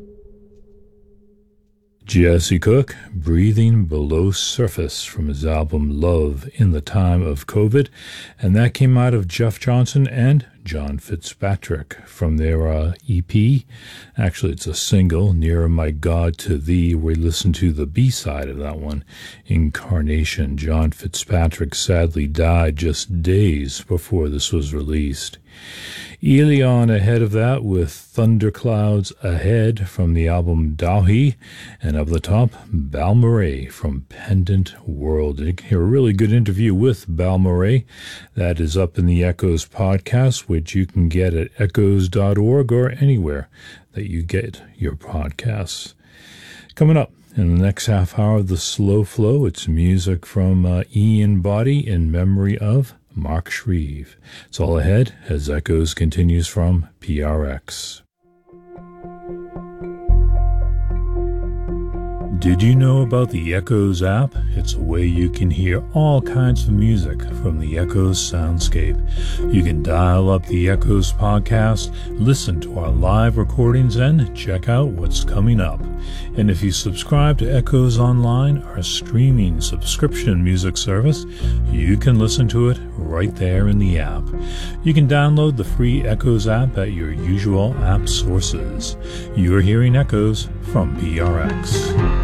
Jesse Cook, Breathing Below Surface, from his album Love in the Time of COVID, and that came out of Jeff Johnson and John Fitzpatrick from their EP. Actually, it's a single, Nearer My God to Thee. We listened to the B-side of that one, Incarnation. John Fitzpatrick sadly died just days before this was released. Elion ahead of that with Thunderclouds Ahead from the album Dauhi, and up the top, Balmorhea from Pendant World. You can hear a really good interview with Balmorhea. That is up in the Echoes podcast, which you can get at echoes.org or anywhere that you get your podcasts. Coming up in the next half hour of the Slow Flow, it's music from Ian Body in memory of Mark Shreve. It's all ahead as Echoes continues from PRX. Did you know about the Echoes app? It's a way you can hear all kinds of music from the Echoes soundscape. You can dial up the Echoes podcast, listen to our live recordings, and check out what's coming up. And if you subscribe to Echoes Online, our streaming subscription music service, you can listen to it right there in the app. You can download the free Echoes app at your usual app sources. You're hearing Echoes from PRX.